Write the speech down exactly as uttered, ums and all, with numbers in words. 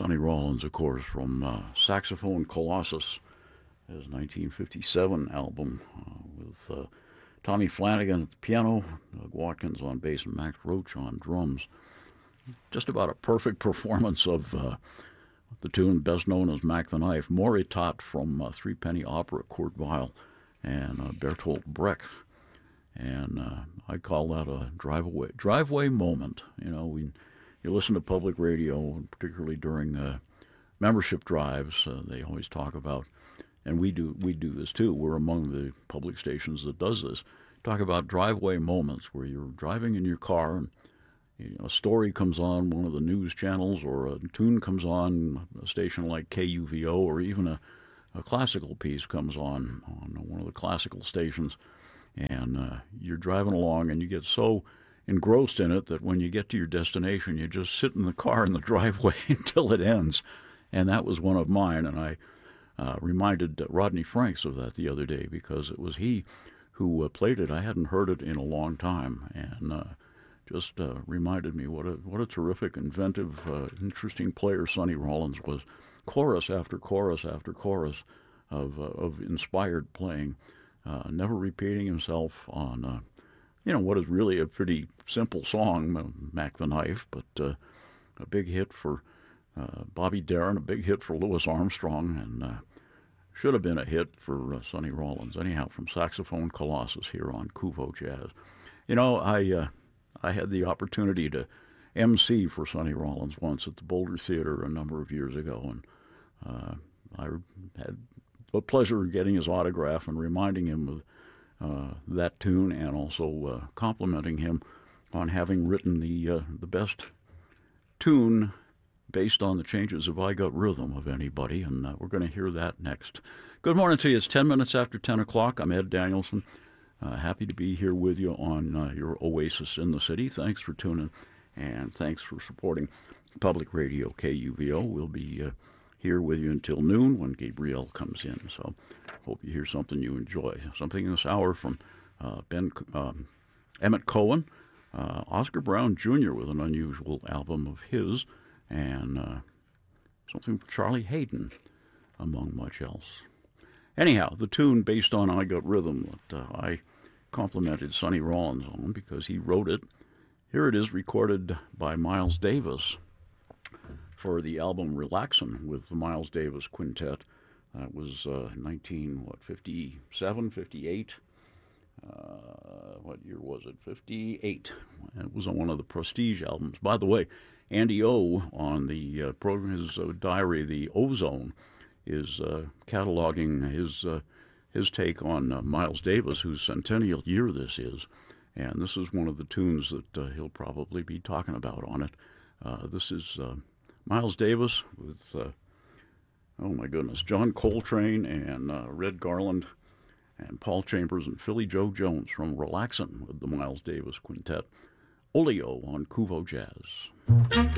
Sonny Rollins, of course, from uh, Saxophone Colossus, his nineteen fifty-seven album uh, with uh, Tommy Flanagan at the piano, Doug Watkins on bass, and Max Roach on drums. Just about a perfect performance of uh, the tune best known as Mac the Knife, Moritat from uh, Three Penny Opera, Kurt Weill and uh, Bertolt Brecht. And uh, I call that a driveway driveway moment. You know, we you listen to public radio, and particularly during uh, membership drives. Uh, they always talk about, and we do we do this too. We're among the public stations that does this. Talk about driveway moments where you're driving in your car and you know, a story comes on one of the news channels, or a tune comes on a station like K U V O, or even a, a classical piece comes on on one of the classical stations. And uh, you're driving along and you get so engrossed in it that when you get to your destination, you just sit in the car in the driveway until it ends. And that was one of mine. And I uh, reminded Rodney Franks of that the other day because it was he who uh, played it. I hadn't heard it in a long time. And uh, just uh, reminded me what a, what a terrific, inventive, uh, interesting player Sonny Rollins was. Chorus after chorus after chorus of, uh, of inspired playing. Uh, never repeating himself on, uh, you know, what is really a pretty simple song, Mac the Knife, but uh, a big hit for uh, Bobby Darin, a big hit for Louis Armstrong, and uh, should have been a hit for uh, Sonny Rollins. Anyhow, from Saxophone Colossus here on Kuvo Jazz. You know, I uh, I had the opportunity to M C for Sonny Rollins once at the Boulder Theater a number of years ago, and uh, I had a pleasure getting his autograph and reminding him of uh, that tune, and also uh, complimenting him on having written the uh, the best tune based on the changes of I Got Rhythm of anybody, and uh, we're going to hear that next. Good morning to you. It's ten minutes after ten o'clock. I'm Ed Danielson. Uh, happy to be here with you on uh, your oasis in the city. Thanks for tuning, and thanks for supporting Public Radio K U V O. We'll be uh, here with you until noon when Gabrielle comes in. So hope you hear something you enjoy. Something this hour from uh, Ben um, Emmett Cohen, uh, Oscar Brown Junior with an unusual album of his, and uh, something from Charlie Hayden, among much else. Anyhow, the tune based on I Got Rhythm that uh, I complimented Sonny Rollins on because he wrote it. Here it is, recorded by Miles Davis for the album Relaxin' with the Miles Davis Quintet. That was uh, nineteen what fifty-seven, fifty-eight. Uh, what year was it? fifty-eight. It was on one of the Prestige albums. By the way, Andy O on the uh, program, his uh, diary, the Ozone, is uh, cataloging his uh, his take on uh, Miles Davis, whose centennial year this is, and this is one of the tunes that uh, he'll probably be talking about on it. Uh, this is uh, Miles Davis with, uh, oh my goodness, John Coltrane and uh, Red Garland and Paul Chambers and Philly Joe Jones from Relaxin' with the Miles Davis Quintet. Oleo on Kuvo Jazz.